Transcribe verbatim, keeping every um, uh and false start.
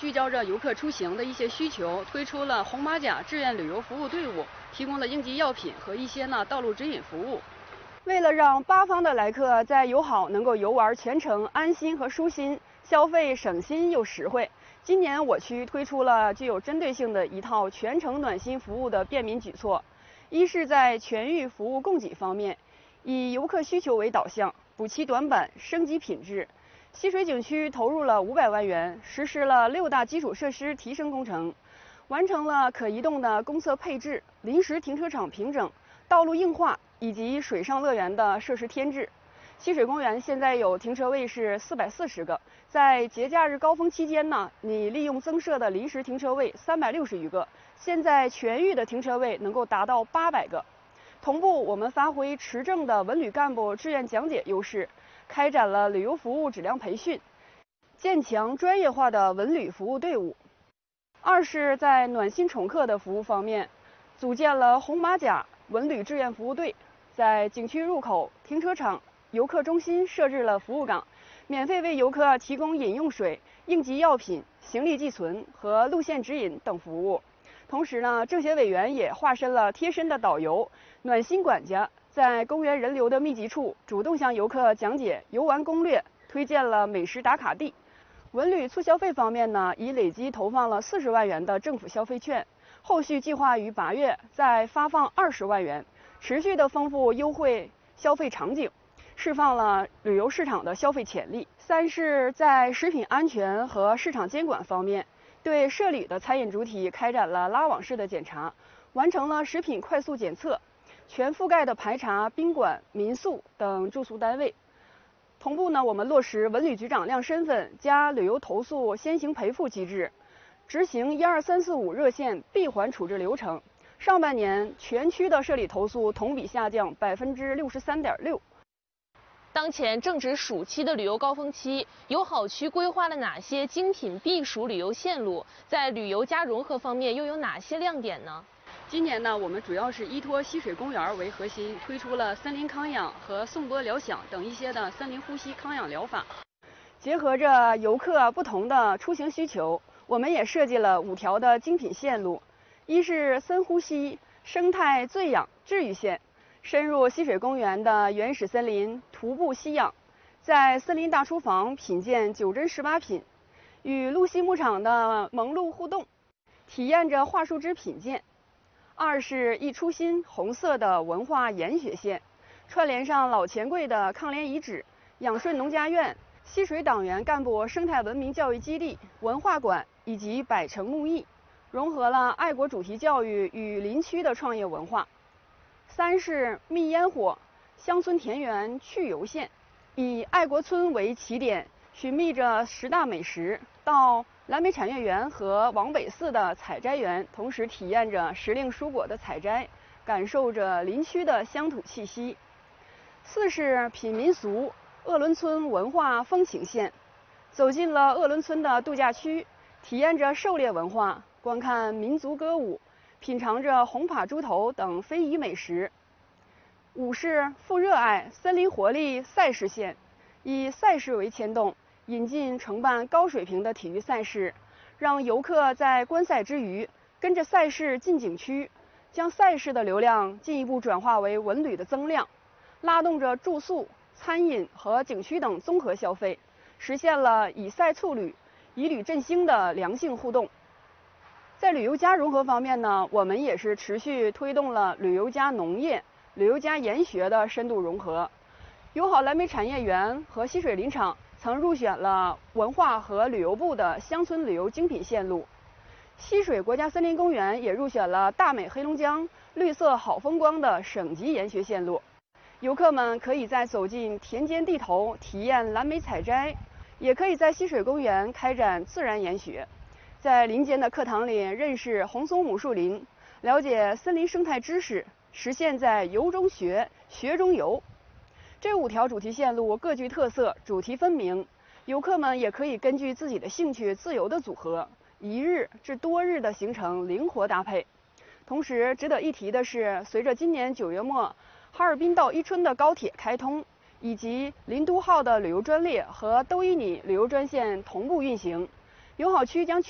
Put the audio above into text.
聚焦着游客出行的一些需求，推出了红马甲志愿旅游服务队伍，提供了应急药品和一些呢道路指引服务。为了让八方的来客在友好能够游玩全程安心和舒心，消费省心又实惠，今年我区推出了具有针对性的一套全程暖心服务的便民举措。一是在全域服务供给方面，以游客需求为导向，补齐短板，升级品质。西水景区投入了五百万元，实施了六大基础设施提升工程，完成了可移动的公厕配置、临时停车场平整、道路硬化以及水上乐园的设施添置。西水公园现在有停车位是四百四十个，在节假日高峰期间呢，你利用增设的临时停车位三百六十余个，现在全域的停车位能够达到八百个。同步，我们发挥持证的文旅干部志愿讲解优势，开展了旅游服务质量培训，建强专业化的文旅服务队伍。二是在暖心宠客的服务方面，组建了红马甲文旅志愿服务队，在景区入口、停车场、游客中心设置了服务岗，免费为游客提供饮用水、应急药品、行李寄存和路线指引等服务。同时呢，政协委员也化身了贴身的导游、暖心管家，在公园人流的密集处，主动向游客讲解游玩攻略，推荐了美食打卡地。文旅促消费方面呢，已累计投放了四十万元的政府消费券，后续计划于八月再发放二十万元，持续的丰富优惠消费场景，释放了旅游市场的消费潜力。三是在食品安全和市场监管方面，对涉旅的餐饮主体开展了拉网式的检查，完成了食品快速检测，全覆盖的排查宾馆、民宿等住宿单位。同步呢，我们落实文旅局长亮身份加旅游投诉先行赔付机制，执行一二三四五热线闭环处置流程。上半年全区的涉旅投诉同比下降百分之六十三点六。 当前正值暑期的旅游高峰期，友好区规划了哪些精品避暑旅游线路？在旅游加融合方面又有哪些亮点呢？ 今年呢，我们主要是依托西水公园为核心，推出了森林康养和颂钵疗响等一些的森林呼吸康养疗法。结合着游客不同的出行需求，我们也设计了五条的精品线路。一是森呼吸生态醉养治愈线，深入西水公园的原始森林，徒步吸氧，在森林大厨房品鉴九珍十八品，与露西牧场的萌鹿互动，体验着桦树枝品鉴。二是一初心红色的文化研学线，串联上老钱柜的抗联遗址、养顺农家院、西水党员干部生态文明教育基地、文化馆以及百城木艺，融合了爱国主题教育与林区的创业文化。三是蜜烟火乡村田园趣游线，以爱国村为起点，寻觅着十大美食，到蓝莓产业园和王北寺的采摘园，同时体验着时令蔬果的采摘，感受着林区的乡土气息。四是品民俗鄂伦村文化风情线，走进了鄂伦村的度假区，体验着狩猎文化，观看民族歌舞，品尝着红扒猪头等非遗美食。五是富热爱森林活力赛事线，以赛事为牵动，引进承办高水平的体育赛事，让游客在观赛之余跟着赛事进景区，将赛事的流量进一步转化为文旅的增量，拉动着住宿、餐饮和景区等综合消费，实现了以赛促旅、以旅振兴的良性互动。在旅游加融合方面呢，我们也是持续推动了旅游加农业、旅游加研学的深度融合。友好蓝莓产业园和西水林场曾入选了文化和旅游部的乡村旅游精品线路，西水国家森林公园也入选了大美黑龙江绿色好风光的省级研学线路。游客们可以在走进田间地头体验蓝莓采摘，也可以在西水公园开展自然研学，在林间的课堂里认识红松母树林，了解森林生态知识，实现在游中学、学中游。这五条主题线路各具特色，主题分明，游客们也可以根据自己的兴趣自由的组合，一日至多日的行程灵活搭配。同时值得一提的是，随着今年九月末哈尔滨到伊春的高铁开通，以及林都号的旅游专列和都伊尼旅游专线同步运行，友好区将